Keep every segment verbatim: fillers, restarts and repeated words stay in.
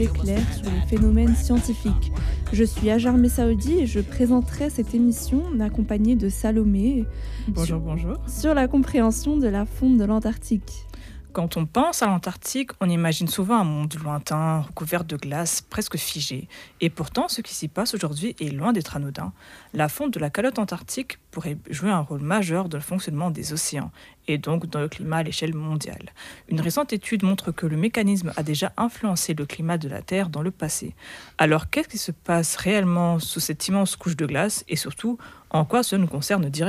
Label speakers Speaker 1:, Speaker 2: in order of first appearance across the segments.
Speaker 1: éclair sur les phénomènes scientifiques. Je suis Hajar Messaoudi et je présenterai cette émission accompagnée de Salomé.
Speaker 2: Bonjour,
Speaker 1: sur,
Speaker 2: bonjour.
Speaker 1: Sur la compréhension de la fonte de l'Antarctique.
Speaker 2: Quand on pense à l'Antarctique, on imagine souvent un monde lointain, recouvert de glace, presque figé. Et pourtant, ce qui s'y passe aujourd'hui est loin d'être anodin. La fonte de la calotte antarctique pourrait jouer un rôle majeur dans le fonctionnement des océans, et donc dans le climat à l'échelle mondiale. Une récente étude montre que le mécanisme a déjà influencé le climat de la Terre dans le passé. Alors, qu'est-ce qui se passe réellement sous cette immense couche de glace, et surtout, en quoi cela nous concerne directement ?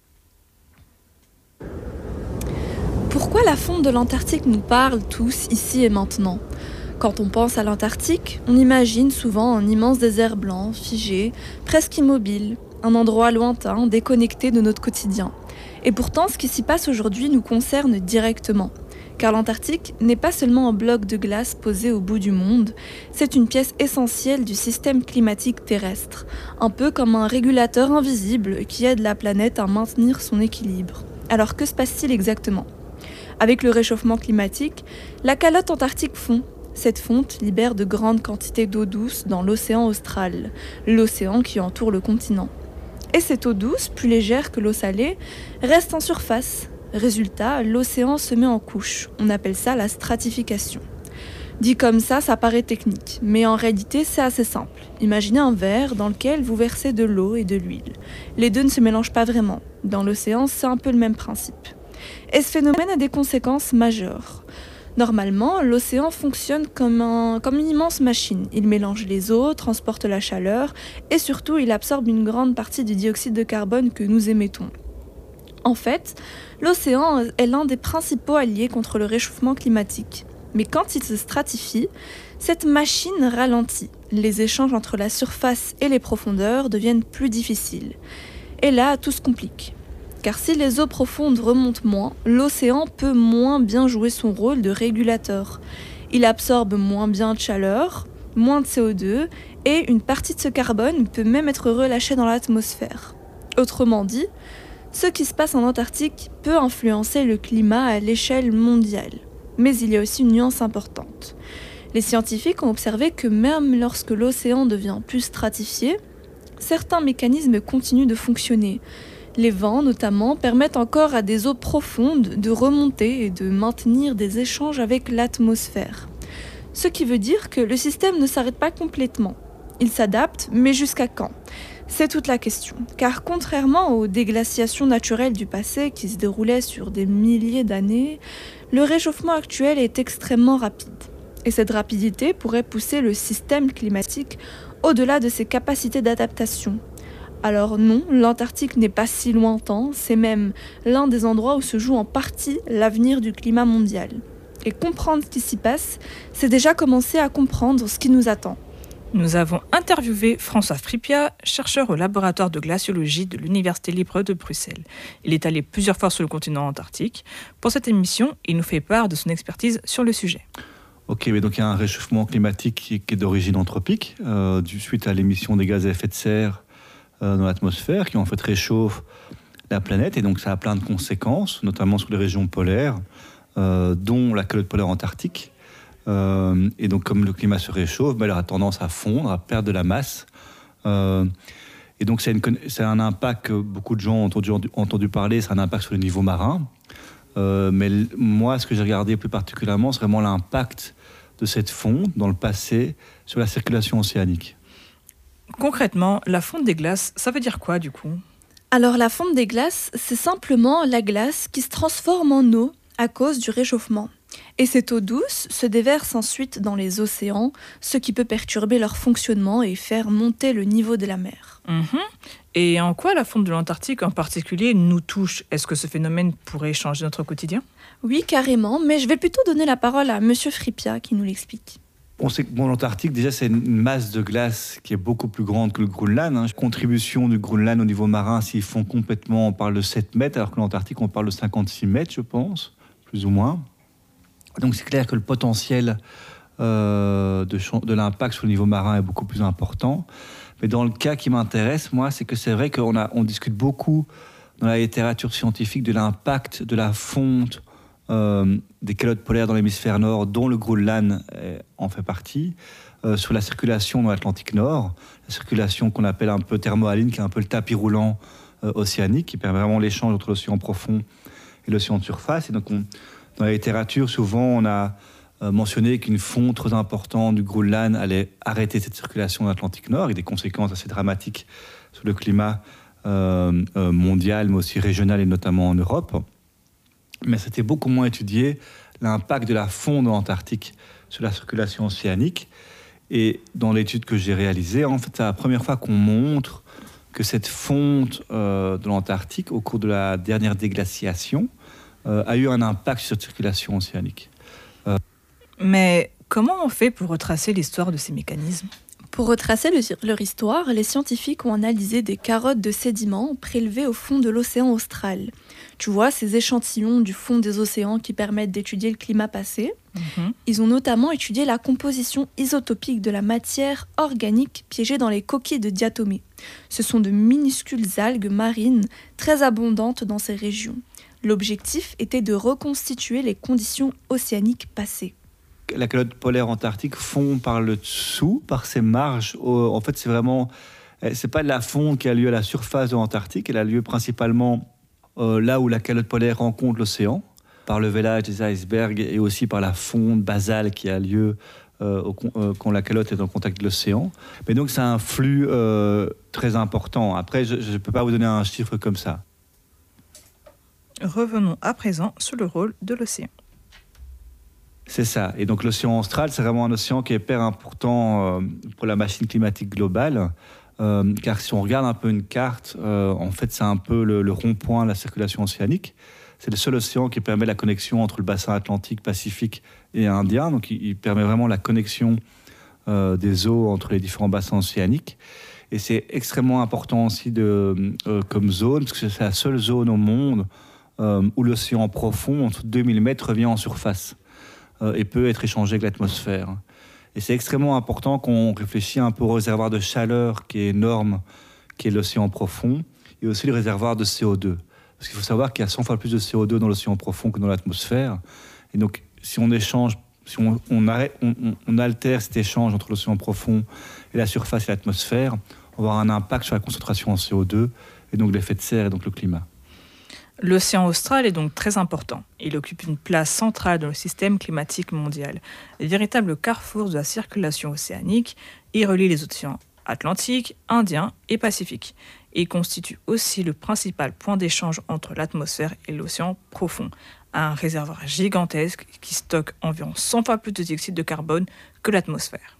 Speaker 1: Pourquoi la fonte de l'Antarctique nous parle tous ici et maintenant ? Quand on pense à l'Antarctique, on imagine souvent un immense désert blanc, figé, presque immobile, un endroit lointain, déconnecté de notre quotidien. Et pourtant, ce qui s'y passe aujourd'hui nous concerne directement. Car l'Antarctique n'est pas seulement un bloc de glace posé au bout du monde, c'est une pièce essentielle du système climatique terrestre, un peu comme un régulateur invisible qui aide la planète à maintenir son équilibre. Alors que se passe-t-il exactement ? Avec le réchauffement climatique, la calotte antarctique fond. Cette fonte libère de grandes quantités d'eau douce dans l'océan austral, l'océan qui entoure le continent. Et cette eau douce, plus légère que l'eau salée, reste en surface. Résultat, l'océan se met en couches. On appelle ça la stratification. Dit comme ça, ça paraît technique, mais en réalité, c'est assez simple. Imaginez un verre dans lequel vous versez de l'eau et de l'huile. Les deux ne se mélangent pas vraiment. Dans l'océan, c'est un peu le même principe. Et ce phénomène a des conséquences majeures. Normalement, l'océan fonctionne comme, un, comme une immense machine. Il mélange les eaux, transporte la chaleur et surtout, il absorbe une grande partie du dioxyde de carbone que nous émettons. En fait, l'océan est l'un des principaux alliés contre le réchauffement climatique. Mais quand il se stratifie, cette machine ralentit. Les échanges entre la surface et les profondeurs deviennent plus difficiles. Et là, tout se complique. Car si les eaux profondes remontent moins, l'océan peut moins bien jouer son rôle de régulateur. Il absorbe moins bien de chaleur, moins de C O deux, et une partie de ce carbone peut même être relâchée dans l'atmosphère. Autrement dit, ce qui se passe en Antarctique peut influencer le climat à l'échelle mondiale. Mais il y a aussi une nuance importante. Les scientifiques ont observé que même lorsque l'océan devient plus stratifié, certains mécanismes continuent de fonctionner. Les vents, notamment, permettent encore à des eaux profondes de remonter et de maintenir des échanges avec l'atmosphère. Ce qui veut dire que le système ne s'arrête pas complètement. Il s'adapte, mais jusqu'à quand ? C'est toute la question. Car contrairement aux déglaciations naturelles du passé qui se déroulaient sur des milliers d'années, le réchauffement actuel est extrêmement rapide. Et cette rapidité pourrait pousser le système climatique au-delà de ses capacités d'adaptation. Alors non, l'Antarctique n'est pas si lointain, c'est même l'un des endroits où se joue en partie l'avenir du climat mondial. Et comprendre ce qui s'y passe, c'est déjà commencer à comprendre ce qui nous attend.
Speaker 2: Nous avons interviewé François Fripia, chercheur au laboratoire de glaciologie de l'Université libre de Bruxelles. Il est allé plusieurs fois sur le continent antarctique. Pour cette émission, il nous fait part de son expertise sur le sujet.
Speaker 3: Ok, mais donc il y a un réchauffement climatique qui, qui est d'origine anthropique, euh, du, suite à l'émission des gaz à effet de serre euh, dans l'atmosphère, qui en fait réchauffe la planète, et donc ça a plein de conséquences, notamment sur les régions polaires, euh, dont la calotte polaire antarctique. Euh, et donc comme le climat se réchauffe, ben, elle a tendance à fondre, à perdre de la masse. Euh, et donc c'est, une, c'est un impact que beaucoup de gens ont entendu, entendu parler, c'est un impact sur le niveau marin. Euh, mais l- moi, ce que j'ai regardé plus particulièrement, c'est vraiment l'impact de cette fonte dans le passé sur la circulation océanique.
Speaker 2: Concrètement, la fonte des glaces, ça veut dire quoi du coup ?
Speaker 1: Alors la fonte des glaces, c'est simplement la glace qui se transforme en eau à cause du réchauffement. Et cette eau douce se déverse ensuite dans les océans, ce qui peut perturber leur fonctionnement et faire monter le niveau de la mer.
Speaker 2: Mmh. Et en quoi la fonte de l'Antarctique en particulier nous touche ? Est-ce que ce phénomène pourrait changer notre quotidien ?
Speaker 1: Oui, carrément, mais je vais plutôt donner la parole à Monsieur Fripia qui nous l'explique.
Speaker 3: On sait que bon, l'Antarctique, déjà, c'est une masse de glace qui est beaucoup plus grande que le Groenland. Hein. Contribution du Groenland au niveau marin, s'ils font complètement, on parle de sept mètres, alors que l'Antarctique, on parle de cinquante-six mètres, je pense, plus ou moins. Donc c'est clair que le potentiel euh, de, de l'impact sur le niveau marin est beaucoup plus important. Mais dans le cas qui m'intéresse, moi, c'est que c'est vrai qu'on a, on discute beaucoup dans la littérature scientifique de l'impact de la fonte euh, des calottes polaires dans l'hémisphère nord, dont le Groenland euh, en fait partie, euh, sur la circulation dans l'Atlantique Nord, la circulation qu'on appelle un peu thermohaline, qui est un peu le tapis roulant euh, océanique, qui permet vraiment l'échange entre l'océan profond et l'océan de surface. Et donc, on, dans la littérature, souvent, on a euh, mentionné qu'une fonte trop importante du Groenland allait arrêter cette circulation dans l'Atlantique Nord, avec des conséquences assez dramatiques sur le climat euh, euh, mondial, mais aussi régional, et notamment en Europe. Mais c'était beaucoup moins étudié l'impact de la fonte de l'Antarctique sur la circulation océanique. Et dans l'étude que j'ai réalisée, en fait, c'est la première fois qu'on montre que cette fonte euh, de l'Antarctique, au cours de la dernière déglaciation, euh, a eu un impact sur cette circulation océanique. Euh...
Speaker 2: Mais comment on fait pour retracer l'histoire de ces mécanismes ?
Speaker 1: Pour retracer le, leur histoire, les scientifiques ont analysé des carottes de sédiments prélevés au fond de l'océan austral. Tu vois, ces échantillons du fond des océans qui permettent d'étudier le climat passé. Mm-hmm. Ils ont notamment étudié la composition isotopique de la matière organique piégée dans les coquilles de diatomée. Ce sont de minuscules algues marines très abondantes dans ces régions. L'objectif était de reconstituer les conditions océaniques passées.
Speaker 3: La calotte polaire antarctique fond par le dessous, par ses marges. En fait, c'est vraiment, c'est pas de la fonte qui a lieu à la surface de l'Antarctique. Elle a lieu principalement euh, là où la calotte polaire rencontre l'océan, par le vélage des icebergs et aussi par la fonte basale qui a lieu euh, au, euh, quand la calotte est en contact de l'océan. Mais donc, c'est un flux euh, très important. Après, je ne peux pas vous donner un chiffre comme ça.
Speaker 2: Revenons à présent sur le rôle de l'océan.
Speaker 3: C'est ça. Et donc l'océan austral, c'est vraiment un océan qui est hyper important euh, pour la machine climatique globale. Euh, car si on regarde un peu une carte, euh, en fait, c'est un peu le, le rond-point de la circulation océanique. C'est le seul océan qui permet la connexion entre le bassin atlantique, pacifique et indien. Donc il, il permet vraiment la connexion euh, des eaux entre les différents bassins océaniques. Et c'est extrêmement important aussi de, euh, comme zone, parce que c'est la seule zone au monde euh, où l'océan profond, entre deux mille mètres, revient en surface et peut être échangé avec l'atmosphère. Et c'est extrêmement important qu'on réfléchisse un peu au réservoir de chaleur qui est énorme, qui est l'océan profond, et aussi le réservoir de C O deux. Parce qu'il faut savoir qu'il y a cent fois plus de C O deux dans l'océan profond que dans l'atmosphère. Et donc, si on échange, si on, on, arrête, on, on altère cet échange entre l'océan profond et la surface et l'atmosphère, on va avoir un impact sur la concentration en C O deux, et donc l'effet de serre et donc le climat.
Speaker 2: L'océan austral est donc très important. Il occupe une place centrale dans le système climatique mondial. Le véritable carrefour de la circulation océanique, il relie les océans Atlantique, Indien et Pacifique. Il constitue aussi le principal point d'échange entre l'atmosphère et l'océan profond. Un réservoir gigantesque qui stocke environ cent fois plus de dioxyde de carbone que l'atmosphère.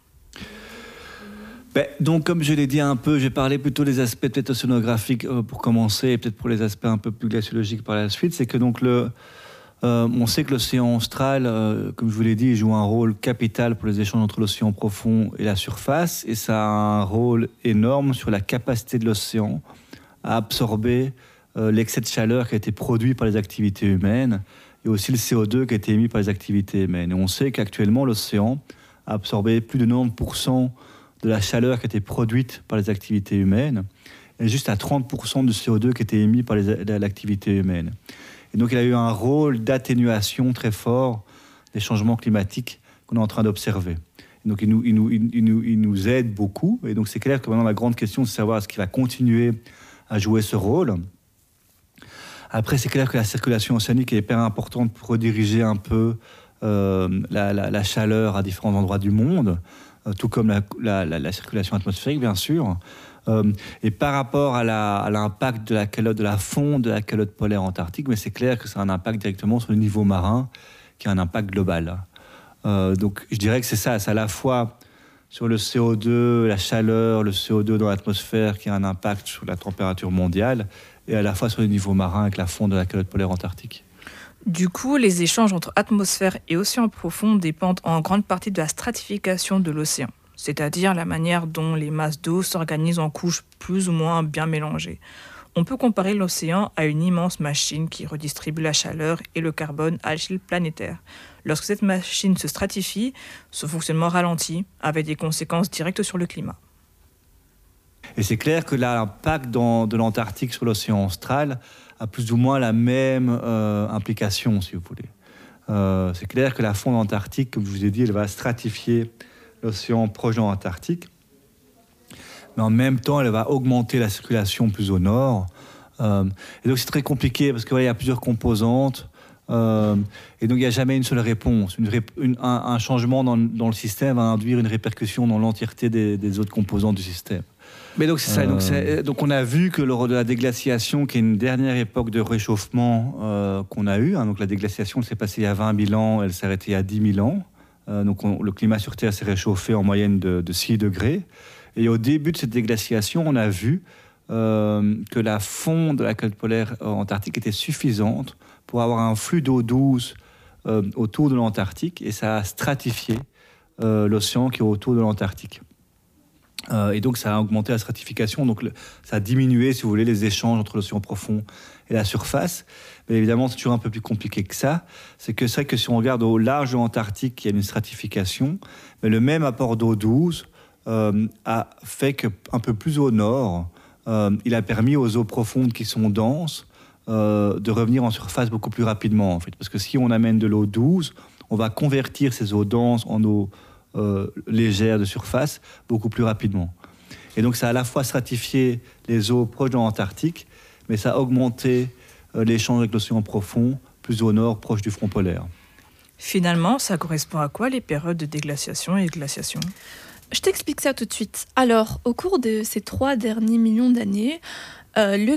Speaker 3: Ben, donc, comme je l'ai dit un peu, j'ai parlé plutôt des aspects peut-être océanographiques euh, pour commencer, et peut-être pour les aspects un peu plus glaciologiques par la suite. C'est que donc le, euh, on sait que l'océan austral, euh, comme je vous l'ai dit, joue un rôle capital pour les échanges entre l'océan profond et la surface, et ça a un rôle énorme sur la capacité de l'océan à absorber euh, l'excès de chaleur qui a été produit par les activités humaines, et aussi le C O deux qui a été émis par les activités humaines. Et on sait qu'actuellement, l'océan a absorbé plus de quatre-vingt-dix pour cent de la chaleur qui a été produite par les activités humaines, et juste à trente pour cent du C O deux qui a été émis par les, l'activité humaine. Et donc il a eu un rôle d'atténuation très fort des changements climatiques qu'on est en train d'observer. Et donc il nous, il, nous, il, nous, il nous aide beaucoup, et donc c'est clair que maintenant la grande question c'est de savoir est-ce qu'il va continuer à jouer ce rôle. Après c'est clair que la circulation océanique est hyper importante pour rediriger un peu euh, la, la, la chaleur à différents endroits du monde, tout comme la, la, la, la circulation atmosphérique, bien sûr. Euh, et par rapport à, la, à l'impact de la calotte, de la fonte de la calotte polaire antarctique, mais c'est clair que ça a un impact directement sur le niveau marin, qui a un impact global. Euh, donc, je dirais que c'est ça, c'est à la fois sur le C O deux, la chaleur, le C O deux dans l'atmosphère, qui a un impact sur la température mondiale, et à la fois sur le niveau marin avec la fonte de la calotte polaire antarctique.
Speaker 2: Du coup, les échanges entre atmosphère et océan profond dépendent en grande partie de la stratification de l'océan, c'est-à-dire la manière dont les masses d'eau s'organisent en couches plus ou moins bien mélangées. On peut comparer l'océan à une immense machine qui redistribue la chaleur et le carbone à l'échelle planétaire. Lorsque cette machine se stratifie, son fonctionnement ralentit, avec des conséquences directes sur le climat.
Speaker 3: Et c'est clair que l'impact dans, de l'Antarctique sur l'océan austral a plus ou moins la même euh, implication, si vous voulez. Euh, c'est clair que la fonte antarctique, comme je vous ai dit, elle va stratifier l'océan proche de l'Antarctique. Mais en même temps, elle va augmenter la circulation plus au nord. Euh, et donc, c'est très compliqué parce qu'il voilà, y a plusieurs composantes. Euh, et donc, il n'y a jamais une seule réponse. Une, une, un, un changement dans, dans le système va induire une répercussion dans l'entièreté des, des autres composantes du système. Mais donc, c'est ça. Euh... Donc, c'est, donc, on a vu que lors de la déglaciation, qui est une dernière époque de réchauffement euh, qu'on a eue, hein, donc la déglaciation elle s'est passée il y a vingt mille ans, elle s'est arrêtée il y a dix mille ans. Euh, donc, on, le climat sur Terre s'est réchauffé en moyenne de, de six degrés. Et au début de cette déglaciation, on a vu euh, que la fonte de la calotte polaire antarctique était suffisante pour avoir un flux d'eau douce euh, autour de l'Antarctique, et ça a stratifié euh, l'océan qui est autour de l'Antarctique. Euh, et donc, ça a augmenté la stratification, donc le, ça a diminué, si vous voulez, les échanges entre l'océan profond et la surface. Mais évidemment, c'est toujours un peu plus compliqué que ça. C'est que c'est vrai que si on regarde au large de l'Antarctique, il y a une stratification, mais le même apport d'eau douce euh, a fait qu'un peu plus au nord, euh, il a permis aux eaux profondes qui sont denses euh, de revenir en surface beaucoup plus rapidement, en fait. Parce que si on amène de l'eau douce, on va convertir ces eaux denses en eau Euh, légère de surface beaucoup plus rapidement. Et donc ça a à la fois stratifié les eaux proches de l'Antarctique, mais ça a augmenté euh, l'échange avec l'océan profond, plus au nord, proche du front polaire.
Speaker 2: Finalement, ça correspond à quoi les périodes de déglaciation et glaciation ?
Speaker 1: Je t'explique ça tout de suite. Alors, au cours de ces trois derniers millions d'années, euh, le